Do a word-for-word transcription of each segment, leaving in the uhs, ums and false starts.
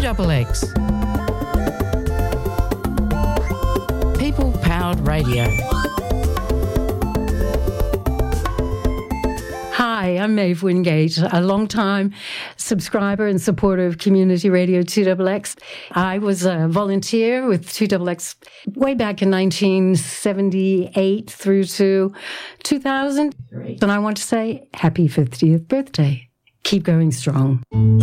Double X. People Powered Radio. Hi, I'm Maeve Wingate, a long-time subscriber and supporter of Community Radio two X X. I was a volunteer with two X X way back in nineteen seventy-eight through to two thousand. And I want to say happy fiftieth birthday. Keep going strong.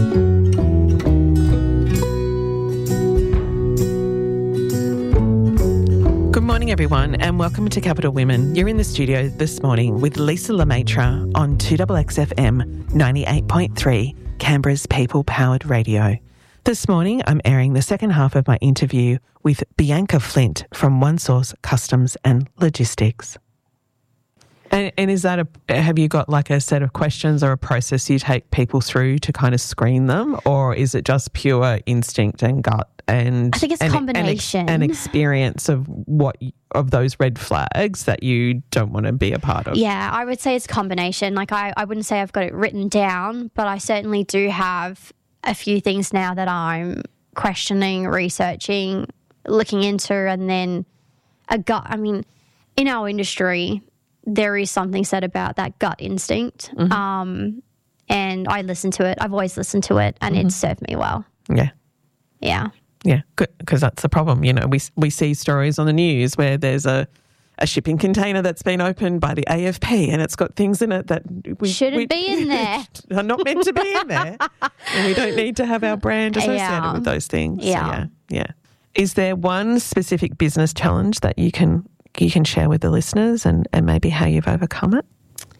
Good morning, everyone, and welcome to Capital Women. You're in the studio this morning with Lisa Lemaitre on two X X F M ninety-eight point three, Canberra's People-Powered Radio. This morning, I'm airing the second half of my interview with Bianca Flint from OneSource Customs and Logistics. And, and is that a, have you got like a set of questions or a process you take people through to kind of screen them, or is it just pure instinct and gut and I think it's a and, combination and, and experience of what of those red flags that you don't want to be a part of? Yeah, I would say it's a combination. Like I, I wouldn't say I've got it written down, but I certainly do have a few things now that I'm questioning, researching, looking into, and then a gut. I mean, in our industry, there is something said about that gut instinct. Mm-hmm. Um, and I listen to it. I've always listened to it, and mm-hmm. it's served me well. Yeah. Yeah. Yeah, because that's the problem. You know, we we see stories on the news where there's a, a shipping container that's been opened by the A F P and it's got things in it that we shouldn't we, be in there. are not meant to be in there. And we don't need to have our brand associated yeah. with those things. Yeah. So yeah, yeah. Is there one specific business challenge that you can you can share with the listeners and, and maybe how you've overcome it?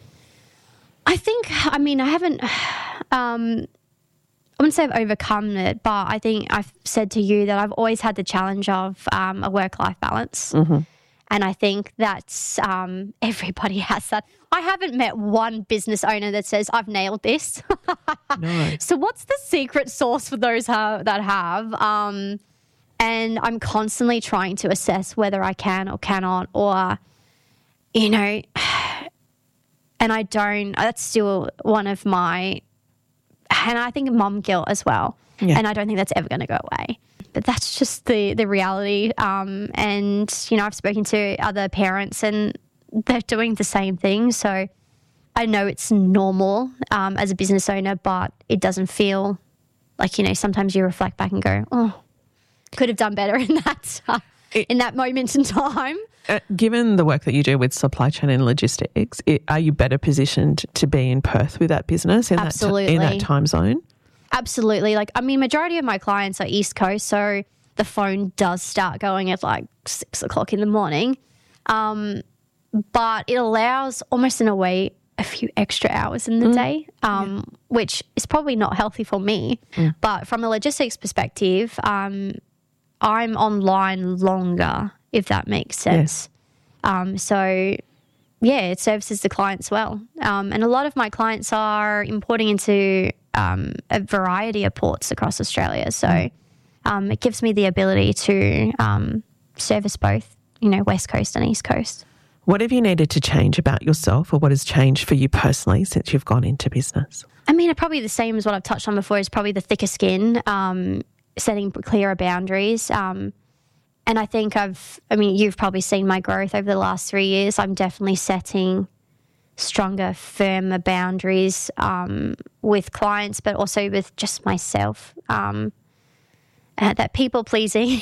I think, I mean, I haven't, um, I wouldn't say I've overcome it, but I think I've said to you that I've always had the challenge of um, a work-life balance. Mm-hmm. And I think that's, um, everybody has that. I haven't met one business owner that says, I've nailed this. No. So what's the secret sauce for those ha- that have? Um, and I'm constantly trying to assess whether I can or cannot, or, you know, and I don't, that's still one of my, and I think mom guilt as well. Yeah. And I don't think that's ever going to go away. But that's just the, the reality. Um, and, you know, I've spoken to other parents and they're doing the same thing. So I know it's normal um, as a business owner, but it doesn't feel like, you know, sometimes you reflect back and go, oh, could have done better in that uh, it, in that moment in time. Uh, given the work that you do with supply chain and logistics, it, are you better positioned to be in Perth with that business in, Absolutely. that, t- in that time zone? Absolutely. Like, I mean, majority of my clients are East Coast, so the phone does start going at like six o'clock in the morning. Um, but it allows almost in a way a few extra hours in the mm. day, um, yeah. which is probably not healthy for me. Mm. But from a logistics perspective, um, I'm online longer, if that makes sense. Yeah. Um, so, yeah, it services the clients well. Um, and a lot of my clients are importing into um, a variety of ports across Australia. So mm. um, it gives me the ability to um, service both, you know, West Coast and East Coast. What have you needed to change about yourself, or what has changed for you personally since you've gone into business? I mean, probably the same as what I've touched on before is probably the thicker skin, um, setting clearer boundaries. Um, and I think I've, I mean, you've probably seen my growth over the last three years. I'm definitely setting stronger, firmer boundaries um, with clients, but also with just myself. Um, uh, that people pleasing.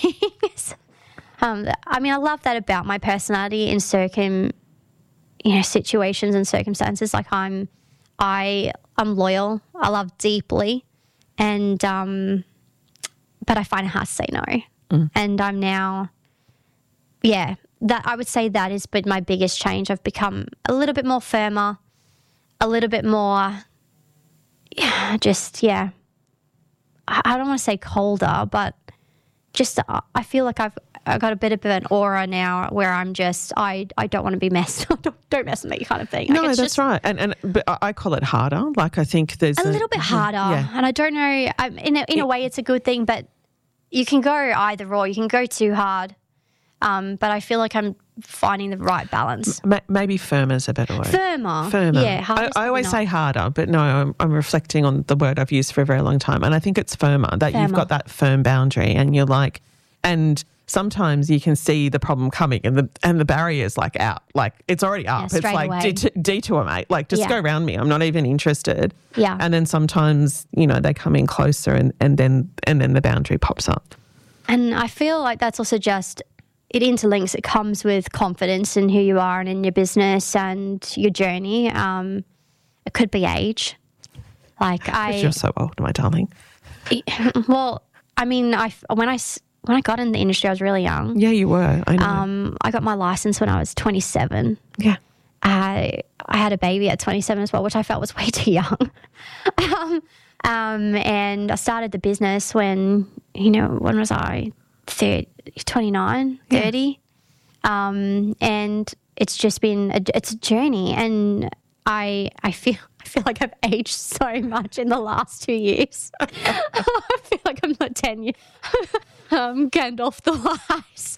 um, I mean, I love that about my personality in circum, you know, situations and circumstances. Like I'm, I, I'm loyal. I love deeply, and um, but I find it hard to say no. Mm. And I'm now, yeah, that I would say that has been my biggest change. I've become a little bit more firmer, a little bit more, yeah, just, yeah, I, I don't want to say colder, but just uh, I feel like I've I got a bit of an aura now where I'm just, I, I don't want to be messed, don't, don't mess with me kind of thing. No, like that's just, right. And and but I call it harder. Like I think there's a, a little bit harder. Yeah. And I don't know, I, in a, in a way it's a good thing, but you can go either or. You can go too hard. Um, but I feel like I'm finding the right balance. Ma- maybe firmer is a better word. Firmer. Firmer. Yeah. I, harder's I always probably say not. harder, but no, I'm, I'm reflecting on the word I've used for a very long time. And I think it's firmer, that you've Firmer. got that firm boundary and you're like, and sometimes you can see the problem coming and the and the barrier's like out. Like it's already up. Yeah, it's straight like away. det- detour, mate. Like just Yeah. go around me. I'm not even interested. Yeah. And then sometimes, you know, they come in closer and, and then and then the boundary pops up. And I feel like that's also just, it interlinks. It comes with confidence in who you are and in your business and your journey. Um, it could be age. Like I, You're so old, my darling. well, I mean, I when I s- when I got in the industry, I was really young. Yeah, you were. I know. Um, I got my license when I was twenty-seven. yeah. I I had a baby at twenty-seven as well, which I felt was way too young. um, um, and I started the business when, you know, when was I? thirty, twenty-nine, thirty. Um, and it's just been, a, it's a journey. And I I feel I feel like I've aged so much in the last two years. I feel like I'm not ten years. um, Gandalf the Wise.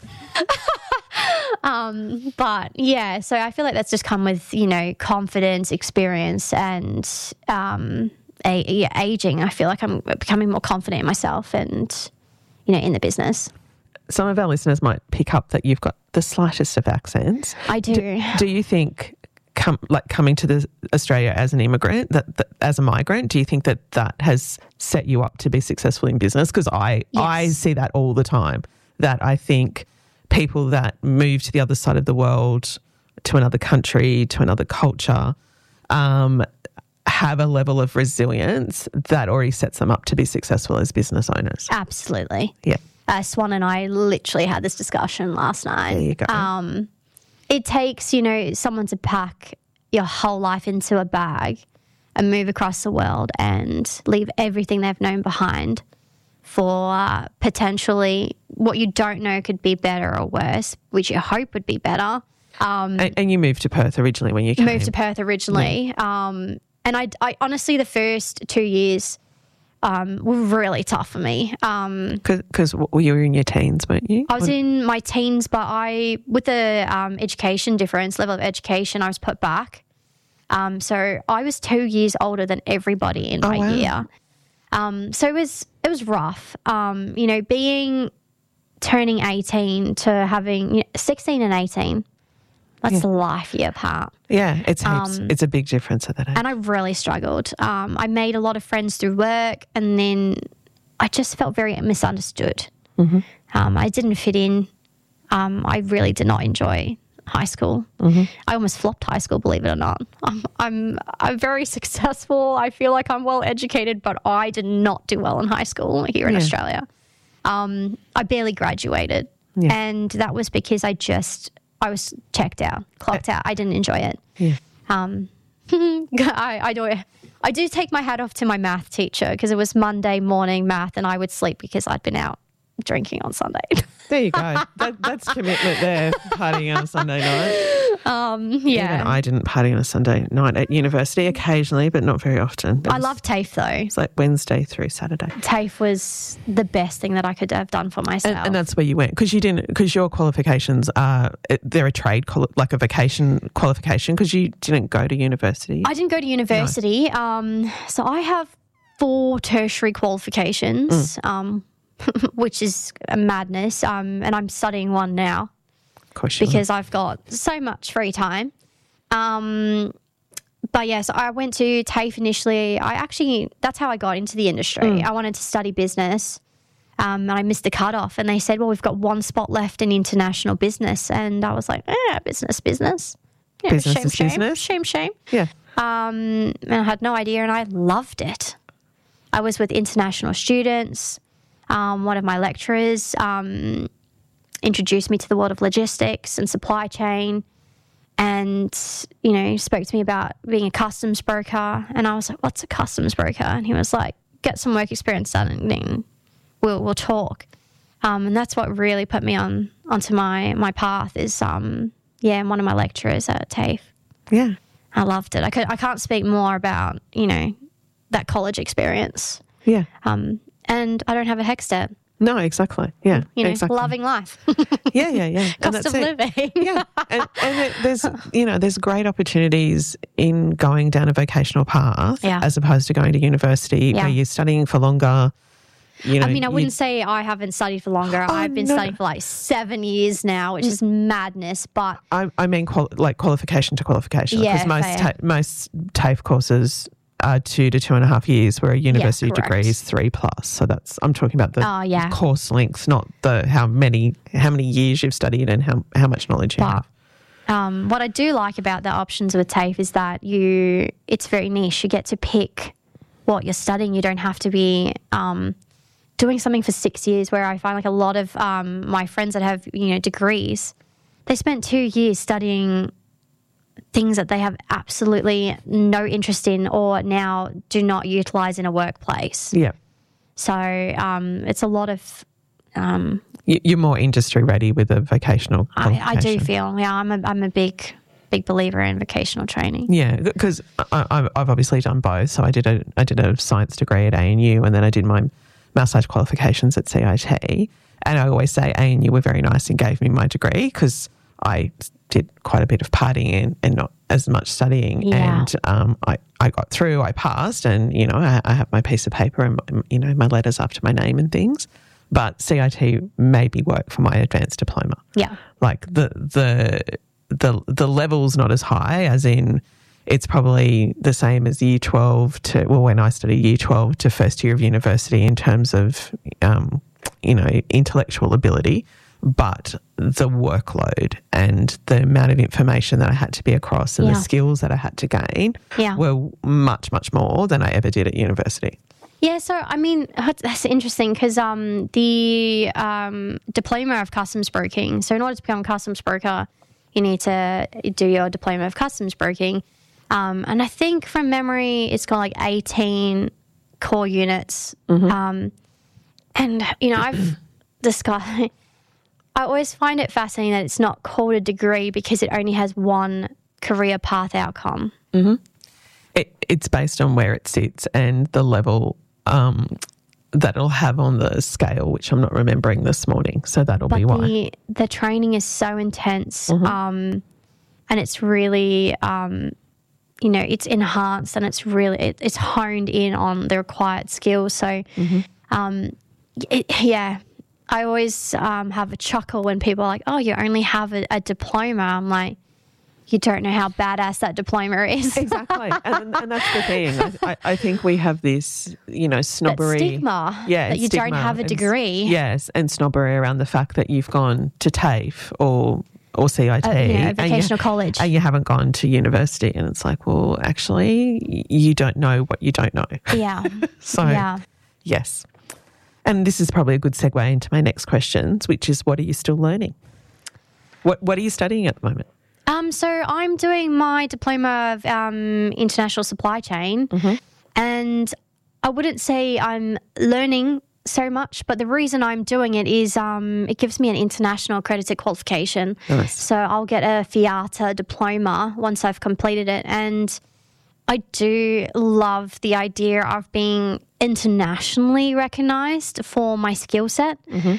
Um, but yeah, so I feel like that's just come with, you know, confidence, experience, and um, a, yeah, aging. I feel like I'm becoming more confident in myself and, you know, in the business. Some of our listeners might pick up that you've got the slightest of accents. I do. Do, do you think, come, like coming to the, Australia as an immigrant, that, that as a migrant, do you think that that has set you up to be successful in business? Because I, Yes. I see that all the time, that I think people that move to the other side of the world, to another country, to another culture, um, have a level of resilience that already sets them up to be successful as business owners. Absolutely. Yeah. Uh, Swan and I literally had this discussion last night. There you go. Um, it takes, you know, someone to pack your whole life into a bag and move across the world and leave everything they've known behind for uh, potentially what you don't know could be better or worse, which you hope would be better. Um, And, and you moved to Perth originally when you came. moved to Perth originally. Um, and I, I honestly, the first two years um, were really tough for me. Um, Because you were in your teens, weren't you? I was in my teens, but I, with the um, education difference, level of education, I was put back. Um, so I was two years older than everybody in my wow. year. Um, so it was it was rough. Um, you know, being turning eighteen to having you know, sixteen and eighteen. That's a life year apart. Yeah, it's heaps. Um, it's a big difference at that age. And I really struggled. Um, I made a lot of friends through work, and then I just felt very misunderstood. Mm-hmm. Um, I didn't fit in. Um, I really did not enjoy high school. Mm-hmm. I almost flopped high school, believe it or not. I'm, I'm I'm very successful. I feel like I'm well educated, but I did not do well in high school here in Yeah. Australia. Um, I barely graduated, Yeah. and that was because I just I was checked out, clocked out. I didn't enjoy it. Yeah. Um, I, I do I do take my hat off to my math teacher because it was Monday morning math, and I would sleep because I'd been out drinking on Sunday. There you go. That, that's commitment there, partying on a Sunday night. um, yeah, Even I didn't party on a Sunday night at university, occasionally, but not very often. It I was- love TAFE though. It's like Wednesday through Saturday. TAFE was the best thing that I could have done for myself. And, and that's where you went because you didn't because your qualifications are they're a trade quali- like a vacation qualification because you didn't go to university. I didn't go to university. Um, so I have four tertiary qualifications, Mm. um, which is a madness. Um, and I'm studying one now. of course, you Because I've got so much free time. Um, but yes, I went to TAFE initially. I actually, that's how I got into the industry. I wanted to study business, um, and I missed the cutoff. And they said, well, we've got one spot left in international business. And I was like, eh, business, business. You know, Business shame, is shame, business. shame, shame. yeah. Um, and I had no idea, and I loved it. I was with international students. Um, one of my lecturers um, introduced me to the world of logistics and supply chain, and you know, spoke to me about being a customs broker. And I was like, "What's a customs broker?" And he was like, "Get some work experience done, and then we'll we'll talk." Um, and that's what really put me on onto my my path. Is um, yeah, one of my lecturers at TAFE. Yeah. I loved it. I could I can't speak more about, you know, that college experience. Yeah. Um, and I don't have a HECS debt. No, exactly. Yeah, You know, exactly. loving life. Yeah, yeah, yeah. And Cost that's of it. living. Yeah, and, and it- there's you know there's great opportunities in going down a vocational path Yeah. as opposed to going to university Yeah. where you're studying for longer. You know, I mean, I you- wouldn't say I haven't studied for longer. Oh, I've been no. studying for like seven years now, which is madness. But I, I mean, qual- like qualification to qualification. Yeah, because most fair. ta- most TAFE courses are two to two and a half years, where a university correct. degree is three plus. So that's I'm talking about the Oh, yeah. course length, not the how many how many years you've studied and how how much knowledge you But- have. Um, what I do like about the options with TAFE is that you, it's very niche. You get to pick what you're studying. You don't have to be um, doing something for six years. Where I find like a lot of um, my friends that have you know degrees, they spent two years studying things that they have absolutely no interest in, or now do not utilize in a workplace. Yeah, So um, it's a lot of. Um, You- you're more industry ready with a vocational I, qualification. I do feel, yeah, I'm a, I'm a big, big believer in vocational training. Yeah, because I've obviously done both. So I did a I did a science degree at A N U, and then I did my massage qualifications at C I T. And I always say A N U were very nice and gave me my degree because I did quite a bit of partying and, and not as much studying. Yeah. And um, I I got through, I passed, and you know I, I have my piece of paper and you know my letters after my name and things. But C I T made me work for my advanced diploma. Yeah. Like the the the the level's not as high, as in it's probably the same as year twelve to well when I studied year twelve to first year of university in terms of um, you know intellectual ability, but the workload and the amount of information that I had to be across and Yeah. the skills that I had to gain Yeah. were much much more than I ever did at university. Yeah, so I mean, that's- that's interesting because um, the um, diploma of customs broking. So, in order to become a customs broker, you need to do your diploma of customs broking. Um, and I think from memory, it's got like eighteen core units. Um, and, you know, I've discussed, I always find it fascinating that it's not called a degree because it only has one career path outcome. It, it's based on where it sits and the level um, that it'll have on the scale, which I'm not remembering this morning. So that'll But be why. the the training is so intense, um, and it's really, um, you know, it's enhanced and it's really it, it's honed in on the required skills. So, um, it, yeah, I always um, have a chuckle when people are like, "Oh, you only have a, a diploma." I'm like, you don't know how badass that diploma is. Exactly. and, and that's the thing. I, I, I think we have this, you know, That snobbery. stigma Yeah, that you don't stigma have a and- degree. Yes, and snobbery around the fact that you've gone to TAFE or or C I T. Uh, yeah, a and you- vocational college. And you haven't gone to university. And it's like, well, actually, y- you don't know what you don't know. Yeah. So, Yeah. yes. And this is probably a good segue into my next questions, which is what are you still learning? What What are you studying at the moment? Um, so I'm doing my diploma of um, international supply chain, and I wouldn't say I'm learning so much, but the reason I'm doing it is um, it gives me an international accredited qualification. Nice. So I'll get a FIATA diploma once I've completed it, and I do love the idea of being internationally recognised for my skill set.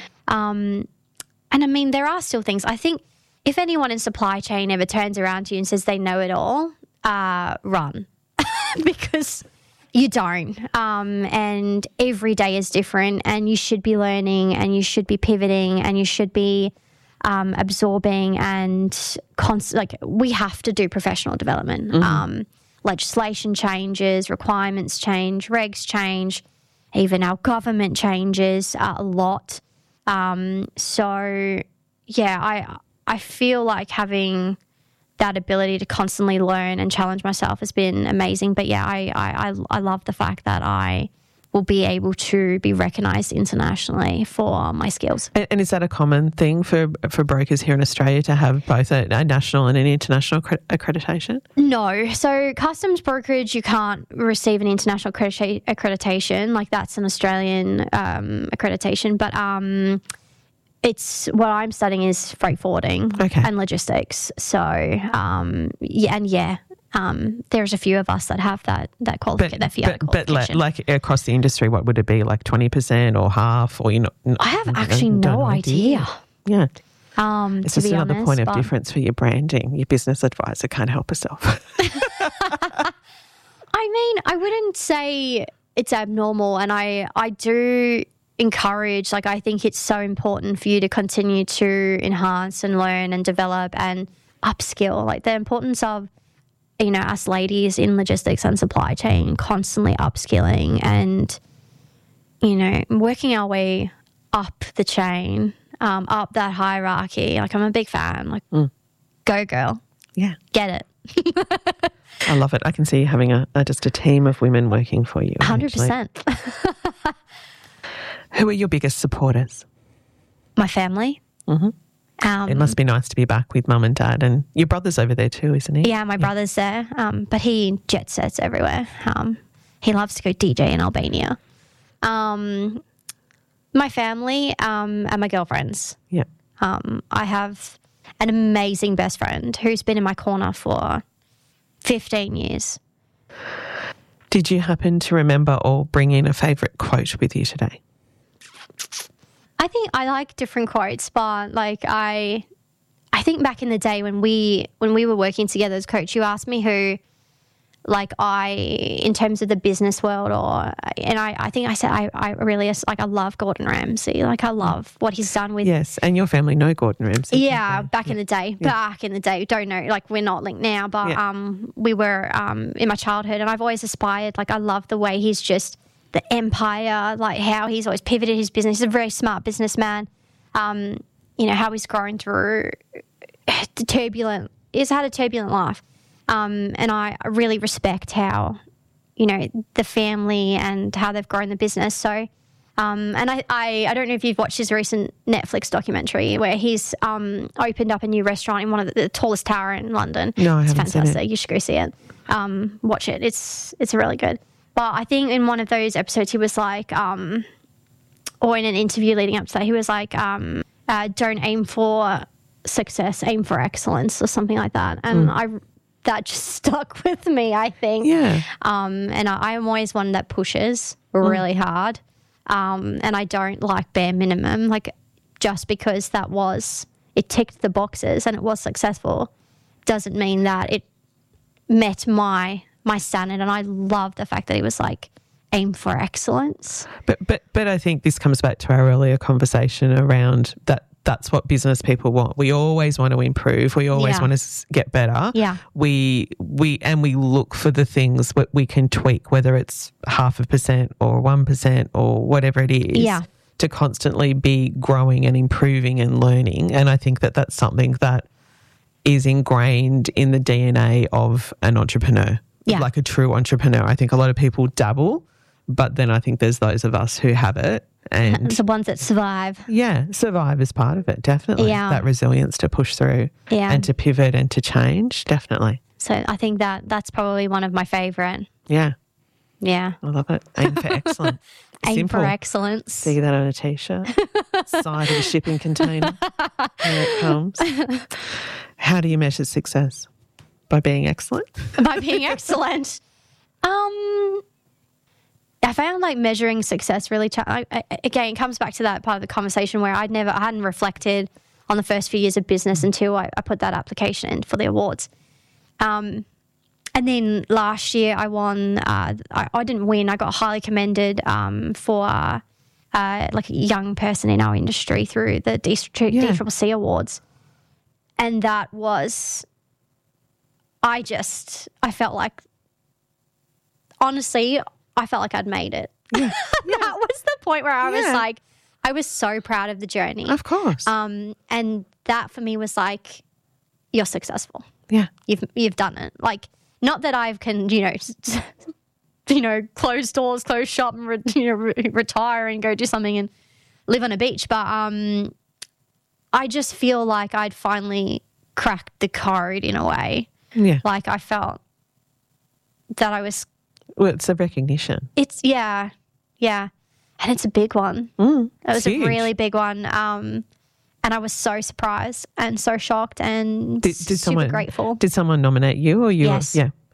Um, and I mean, there are still things. I think if anyone in supply chain ever turns around to you and says they know it all, uh, run because you don't. Um, and every day is different, and you should be learning, and you should be pivoting, and you should be um, absorbing and const- like we have to do professional development. Um, legislation changes, requirements change, regs change, even our government changes uh, a lot. Um, so yeah, I I feel like having that ability to constantly learn and challenge myself has been amazing. But yeah, I I, I, I love the fact that I will be able to be recognised internationally for my skills. And, and is that a common thing for for brokers here in Australia to have both a, a national and an international accre- accreditation? No. So customs brokerage, you can't receive an international accredita- accreditation. Like that's an Australian um, accreditation. But um, it's what I'm studying is freight forwarding Okay. and logistics. So um, yeah, and yeah, Um, there's a few of us that have that that qualification, that FIATA but, but qualification. like, like across the industry, what would it be? Like twenty percent or half, or you know? I have actually no idea. Yeah. Um, It's to just be another honest, point of but- difference for your branding. Your business advisor can't help herself. I mean, I wouldn't say it's abnormal, and I I do encourage, like, I think it's so important for you to continue to enhance and learn and develop and upskill. Like, the importance of, you know, us ladies in logistics and supply chain constantly upskilling and, you know, working our way up the chain, um, up that hierarchy. Like, I'm a big fan. Like, Mm. go girl, Yeah. get it. I love it. I can see you having a, a just a team of women working for you. one hundred eventually. percent. Who are your biggest supporters? My family. Mm-hmm. Um, It must be nice to be back with mum and dad, and your brother's over there too, isn't he? Yeah, my brother's there, um, but he jet sets everywhere. Um, he loves to go D J in Albania. Um, my family um, and my girlfriends. Yeah. Um, I have an amazing best friend who's been in my corner for fifteen years. Did you happen to remember or bring in a favourite quote with you today? I think I like different quotes, but like I, I think back in the day when we when we were working together as coach, you asked me who, like I, in terms of the business world, or and I, I think I said I, I really like I love Gordon Ramsay, like I love what he's done with. Yes, and your family know Gordon Ramsay. Yeah, don't they? back in the day, back in the day, don't know, like we're not linked now, but Yeah. um, we were um in my childhood, and I've always aspired. Like I love the way he's just the empire, like how he's always pivoted his business. He's a very smart businessman. Um, you know how he's grown through the turbulent. He's had a turbulent life, um, and I really respect how, you know, the family and how they've grown the business. So. Um, and I, I, I don't know if you've watched his recent Netflix documentary where he's um, opened up a new restaurant in one of the, the tallest tower in London. No, I it's haven't seen it. fantastic. You should go see it. Um, watch it. It's it's really good. But I think in one of those episodes he was like, um, or in an interview leading up to that, he was like, um, uh, "Don't aim for success, aim for excellence," or something like that. And I that just stuck with me. I think. Yeah. Um, and I, I am always one that pushes really hard. Um, and I don't like bare minimum, like just because that was, it ticked the boxes and it was successful doesn't mean that it met my, my standard. And I love the fact that he was like, aim for excellence. But but but I think this comes back to our earlier conversation around that. That's what business people want. We always want to improve. We always Yeah. want to s- get better. Yeah. We we and we look for the things that we can tweak, whether it's half a percent or one percent or whatever it is. Yeah. To constantly be growing and improving and learning. And I think that that's something that is ingrained in the D N A of an entrepreneur. Yeah. Like a true entrepreneur. I think a lot of people dabble, but then I think there's those of us who have it. And The ones that survive. yeah, survive is part of it, definitely. Yeah. That resilience to push through Yeah. and to pivot and to change, definitely. So I think that that's probably one of my favorite. Yeah, Yeah. I love it. Aim for excellence. Aim Simple. for excellence. See that on a T-shirt, side of a shipping container. Here it comes. How do you measure success? By being excellent? By being excellent. Um, I found like measuring success really. Cha- I, I, again, it comes back to that part of the conversation where I'd never, I hadn't reflected on the first few years of business until I, I put that application in for the awards. Um, and then last year I won. Uh, I, I didn't win. I got highly commended um, for uh, uh, like a young person in our industry through the D Yeah. C C C Awards, and that was. I just, I felt like, honestly, I felt like I'd made it. Yeah. That was the point where I was Yeah. like, I was so proud of the journey. Of course. Um, and that for me was like, you're successful. yeah. You've you've done it. Like, not that I can, you know, you know, close doors, close shop, and re- you know, re- retire and go do something and live on a beach. But um, I just feel like I'd finally cracked the code in a way. Yeah. Like I felt that I was. Well, it's a recognition. It's yeah, yeah, and it's a big one. Mm, It was it's a huge. really big one. Um, and I was so surprised and so shocked and Did, did super someone grateful. Did someone nominate you or you? Yes. Yeah.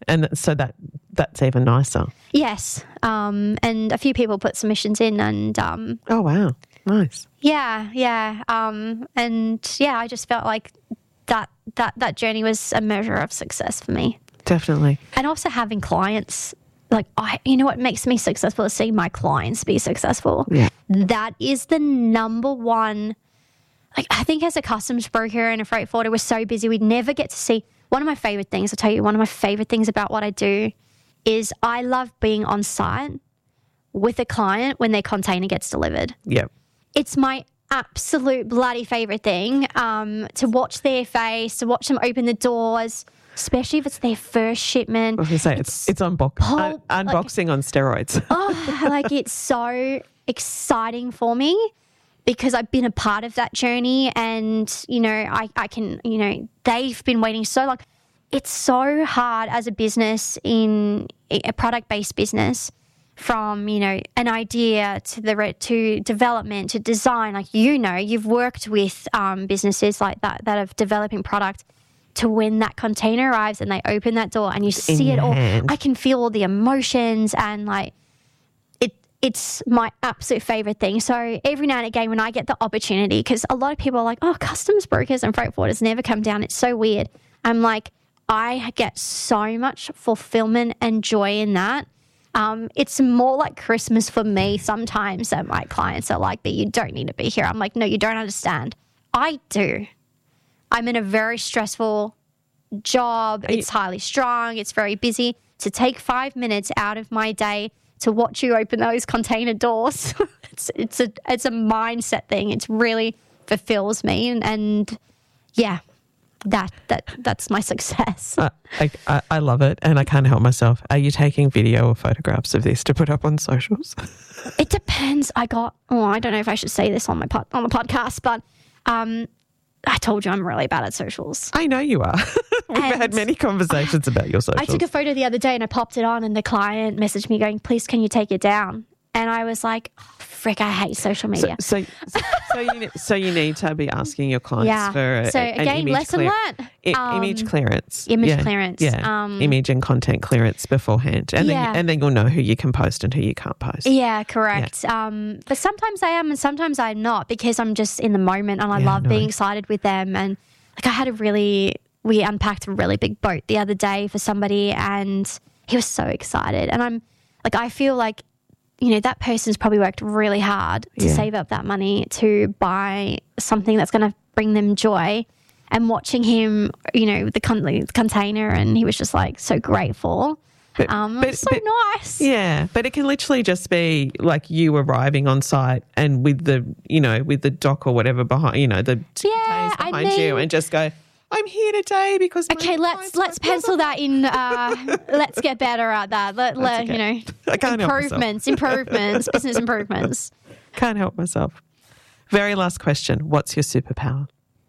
And so that that's even nicer. Yes. Um, and a few people put submissions in and um, Oh, wow. Nice. yeah, yeah. Um, and yeah, I just felt like that, that, that journey was a measure of success for me. Definitely. And also having clients, like, I, you know what makes me successful is seeing my clients be successful. Yeah. That is the number one. Like, I think as a customs broker and a freight forwarder, we're so busy, we never get to see. One of my favorite things, I'll tell you, one of my favorite things about what I do is I love being on site with a client when their container gets delivered. Yeah. It's my absolute bloody favorite thing, um, to watch their face, to watch them open the doors, especially if it's their first shipment. I was going to say, it's, it's unbox- pulp, un- unboxing like, on steroids. Oh, like it's so exciting for me because I've been a part of that journey and, you know, I, I can, you know, they've been waiting so long. It's so hard as a business in a product-based business from, you know, an idea to the re- to development to design. Like, you know, you've worked with um, businesses like that that are developing product to when that container arrives and they open that door and you It's in see it your all. hand. I can feel all the emotions and like it. It's my absolute favorite thing. So every now and again when I get the opportunity, because a lot of people are like, oh, customs brokers and freight forwarders never come down. It's so weird. I'm like, I get so much fulfillment and joy in that. Um, it's more like Christmas for me sometimes that my clients are like, but you don't need to be here. I'm like, no, you don't understand. I do. I'm in a very stressful job. It's highly strung. It's very busy. To take five minutes out of my day to watch you open those container doors, it's it's a it's a mindset thing. It really fulfills me, and, and yeah, that that that's my success. Uh, I, I, I love it and I can't help myself. Are you taking video or photographs of this to put up on socials? It depends. I got, oh, I don't know if I should say this on my pod, on the podcast, but um, I told you I'm really bad at socials. I know you are. We've And had many conversations about your socials. I took a photo the other day and I popped it on and the client messaged me going, please, can you take it down? And I was like, oh, frick, I hate social media. So, so, so, you, ne- so you need to be asking your clients Yeah. for a, So an again, image lesson clear- learnt. I- Um, image clearance. image yeah. clearance. Yeah, Um, image and content clearance beforehand. And, Yeah. then, and then you'll know who you can post and who you can't post. Yeah, correct. Um, but sometimes I am and sometimes I'm not because I'm just in the moment and I Yeah, love being nice. excited with them. And like I had a really, we unpacked a really big boat the other day for somebody and he was so excited. And I'm like, I feel like, you know, that person's probably worked really hard to Yeah. save up that money to buy something that's going to bring them joy. And watching him, you know, the, con- the container and he was just like so grateful. But- um, it but- was so but- nice. Yeah, but it can literally just be like you arriving on site and with the, you know, with the dock or whatever behind, you know, the two Yeah, containers I behind you mean- and just go, I'm here today because my Okay, let's clients let's want- pencil that in. Uh, let's get better at that. Let, let okay. you know, I can't help myself. improvements, improvements, business improvements. Can't help myself. Very last question. What's your superpower?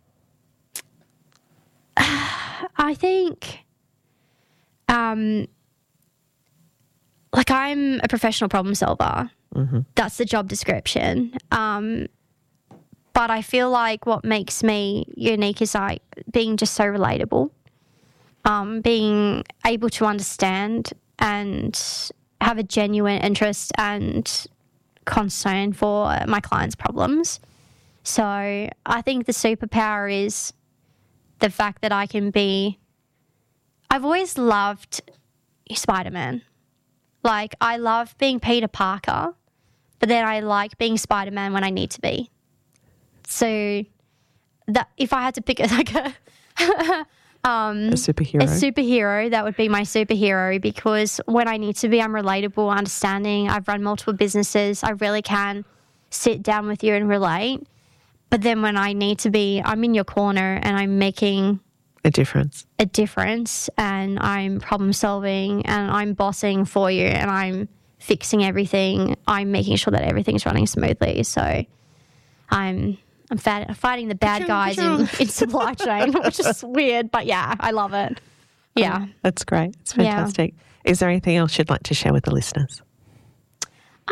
I think, um, like I'm a professional problem solver. Mm-hmm. That's the job description. Um, but I feel like what makes me unique is like being just so relatable, um, being able to understand and have a genuine interest and concern for my clients' problems. So I think the superpower is the fact that I can be, I've always loved Spider-Man. Like I love being Peter Parker, but then I like being Spider-Man when I need to be. So that if I had to pick a, like a, um, A superhero? a superhero, that would be my superhero because when I need to be, I'm relatable, understanding. I've run multiple businesses. I really can sit down with you and relate. But then when I need to be, I'm in your corner and I'm making A difference. a difference and I'm problem solving and I'm bossing for you and I'm fixing everything. I'm making sure that everything's running smoothly. So I'm I'm fat, fighting the bad guys in, in supply chain, which is weird, but yeah, I love it. Yeah. That's great. It's Yeah. fantastic. Is there anything else you'd like to share with the listeners? Um,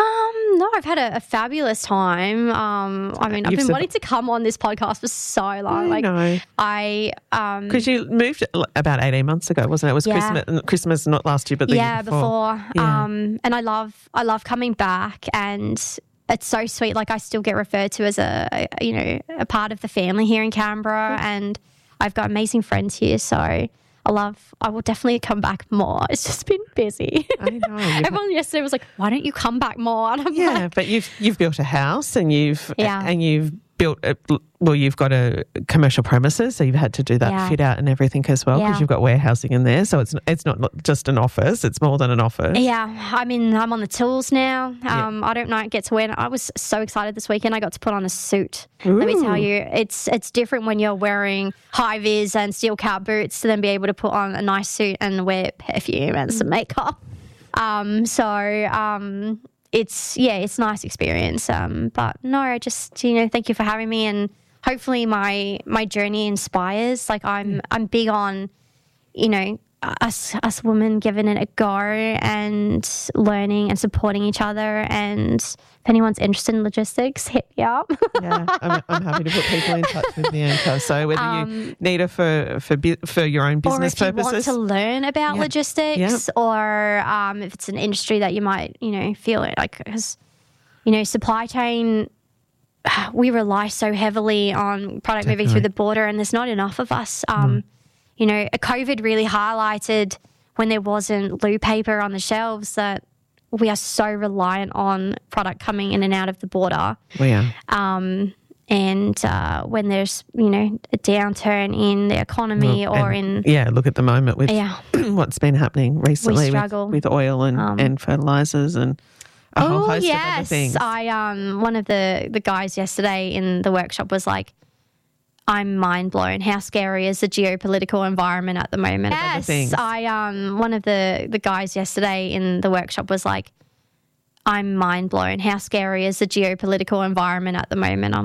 no, I've had a, a fabulous time. Um, I mean, I've You've been survi- wanting to come on this podcast for so long. I like, know. I um, Because you moved about eighteen months ago, wasn't it? It was Yeah. Christmas, Christmas, not last year, but the yeah, year before. before. Yeah. Um, and I love, I love coming back, and it's so sweet. Like I still get referred to as a, a you know, a part of the family here in Canberra, and I've got amazing friends here. So I love, I will definitely come back more. It's just been busy. I know. You've- Everyone yesterday was like, why don't you come back more? And I'm Yeah, like, but you've you've built a house and you've Yeah. and you've built a, well, you've got a commercial premises, so you've had to do that Yeah. fit out and everything as well because Yeah. you've got warehousing in there. So it's it's not just an office; it's more than an office. yeah, I mean, I'm on the tools now. Yeah. Um, I don't know, get to wear. I was so excited this weekend. I got to put on a suit. Let me tell Ooh. you, it's it's different when you're wearing high vis and steel cap boots to then be able to put on a nice suit and wear perfume and some makeup. Um, so um, it's yeah, it's a nice experience. Um, but no, I just you know, thank you for having me, and hopefully my my journey inspires. Like I'm I'm big on, you know, us us women giving it a go and learning and supporting each other. And if anyone's interested in logistics, hit me up. Yeah, I'm, I'm happy to put people in touch with Bianca. So whether you need her for for bu- for your own Um, or business if you purposes, want to learn about Yeah. logistics, or um, if it's an industry that you might, you know, feel it like, because, you know, supply chain, we rely so heavily on product moving through Definitely. the border, and there's not enough of us. Um, You know, COVID really highlighted when there wasn't loo paper on the shelves that we are so reliant on product coming in and out of the border. we are. Um, and uh, when there's, you know, a downturn in the economy Well, or and, in, yeah, look at the moment with Yeah. what's been happening recently with, struggle. with oil and, Um, and fertilizers and a whole host of other things. I um one of the the guys yesterday in the workshop was like, I'm mind blown. How scary is the geopolitical environment at the moment? Other things. Yes, I um one of the the guys yesterday in the workshop was like, I'm mind blown. How scary is the geopolitical environment at the moment? I'm